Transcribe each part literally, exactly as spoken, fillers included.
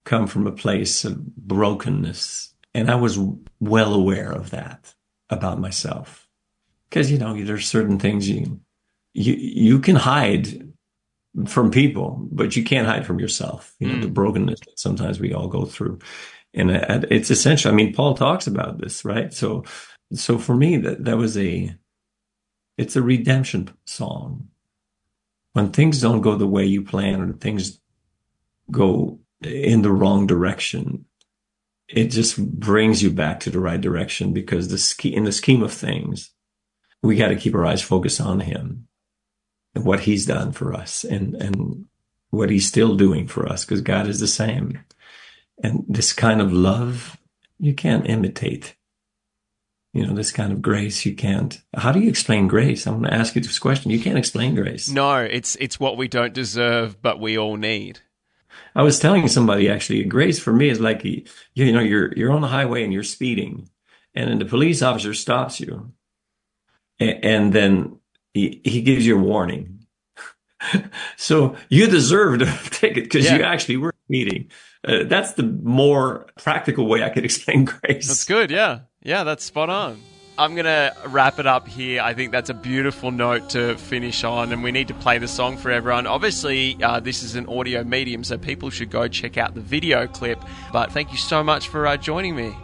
come from a place of brokenness. And I was well aware of that about myself. Because, you know, there's certain things you, you, you can hide from people, but you can't hide from yourself. You know, mm. the brokenness that sometimes we all go through. And it's essential. I mean, Paul talks about this, right? So, so for me, that, that was a, it's a redemption song. When things don't go the way you plan or things go in the wrong direction, it just brings you back to the right direction, because the sch- in the scheme of things, we got to keep our eyes focused on him and what he's done for us, and, and what he's still doing for us, because God is the same. And this kind of love, you can't imitate. You know, this kind of grace, you can't. How do you explain grace? I'm going to ask you this question. You can't explain grace. No, it's it's what we don't deserve, but we all need. I was telling somebody, actually, grace for me is like, you, you know, you're you're on the highway and you're speeding, and then the police officer stops you, and, and then he, he gives you a warning. So you deserve to take it because yeah. you actually were speeding. Uh, that's the more practical way I could explain grace. That's good, yeah. Yeah, that's spot on. I'm going to wrap it up here. I think that's a beautiful note to finish on, and we need to play the song for everyone. Obviously, uh, this is an audio medium, so people should go check out the video clip. But thank you so much for uh, joining me.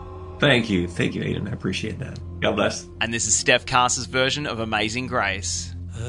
Thank you. Thank you, Aidan. I appreciate that. God bless. And this is Steph Cass's version of Amazing Grace.